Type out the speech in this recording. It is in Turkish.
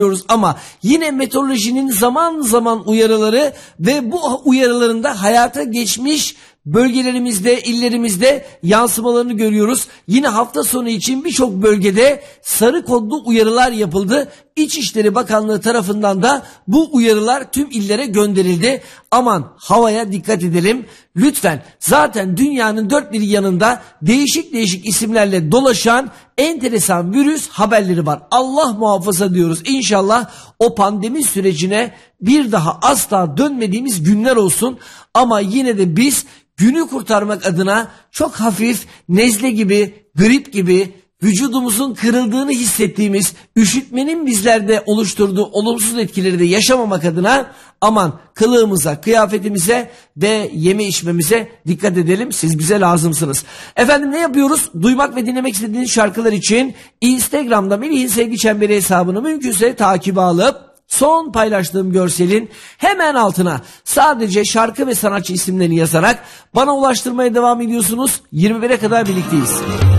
ama yine meteorolojinin zaman zaman uyarıları ve bu uyarıların da hayata geçmiş bölgelerimizde, illerimizde yansımalarını görüyoruz. Yine hafta sonu için birçok bölgede sarı kodlu uyarılar yapıldı. İçişleri Bakanlığı tarafından da bu uyarılar tüm illere gönderildi. Aman havaya dikkat edelim lütfen. Zaten dünyanın dört bir yanında değişik değişik isimlerle dolaşan enteresan virüs haberleri var. Allah muhafaza diyoruz. İnşallah o pandemi sürecine bir daha asla dönmediğimiz günler olsun. Ama yine de biz günü kurtarmak adına çok hafif nezle gibi, grip gibi vücudumuzun kırıldığını hissettiğimiz üşütmenin bizlerde oluşturduğu olumsuz etkileri de yaşamamak adına aman kılığımıza, kıyafetimize ve yeme içmemize dikkat edelim. Siz bize lazımsınız. Efendim ne yapıyoruz? Duymak ve dinlemek istediğiniz şarkılar için Instagram'da Melih'in Sevgi Çemberi hesabını mümkünse takibe alıp son paylaştığım görselin hemen altına sadece şarkı ve sanatçı isimlerini yazarak bana ulaştırmaya devam ediyorsunuz. 21'e kadar birlikteyiz.